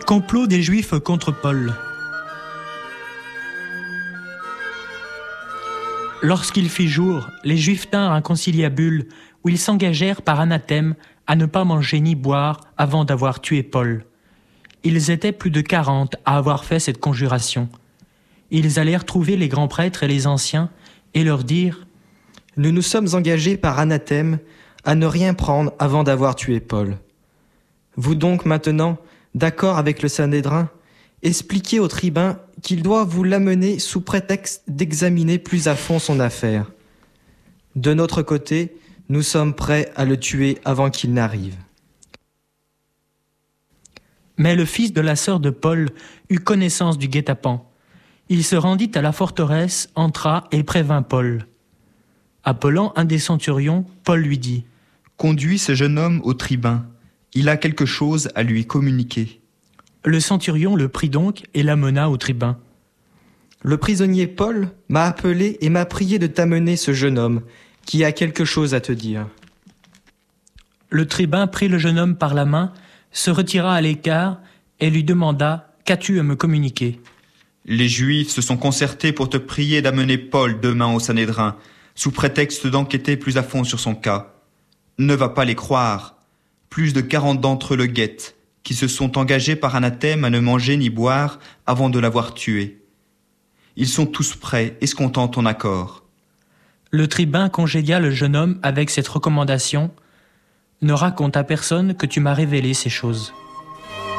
Complot des Juifs contre Paul. Lorsqu'il fit jour, les Juifs tinrent un conciliabule où ils s'engagèrent par anathème à ne pas manger ni boire avant d'avoir tué Paul. Ils étaient plus de 40 à avoir fait cette conjuration. Ils allèrent trouver les grands prêtres et les anciens et leur dirent « Nous nous sommes engagés par anathème à ne rien prendre avant d'avoir tué Paul. Vous donc maintenant, d'accord avec le Sanhédrin, expliquez au tribun qu'il doit vous l'amener sous prétexte d'examiner plus à fond son affaire. De notre côté, nous sommes prêts à le tuer avant qu'il n'arrive. » Mais le fils de la sœur de Paul eut connaissance du guet-apens. Il se rendit à la forteresse, entra et prévint Paul. Appelant un des centurions, Paul lui dit « Conduis ce jeune homme au tribun. Il a quelque chose à lui communiquer. » Le centurion le prit donc et l'amena au tribun. « Le prisonnier Paul m'a appelé et m'a prié de t'amener ce jeune homme qui a quelque chose à te dire. » Le tribun prit le jeune homme par la main, se retira à l'écart et lui demanda « Qu'as-tu à me communiquer ?» Les Juifs se sont concertés pour te prier d'amener Paul demain au Sanhédrin, sous prétexte d'enquêter plus à fond sur son cas. Ne va pas les croire. Plus de 40 d'entre eux le guettent, qui se sont engagés par anathème à ne manger ni boire avant de l'avoir tué. Ils sont tous prêts, escomptant ton accord. Le tribun congédia le jeune homme avec cette recommandation « Ne raconte à personne que tu m'as révélé ces choses. »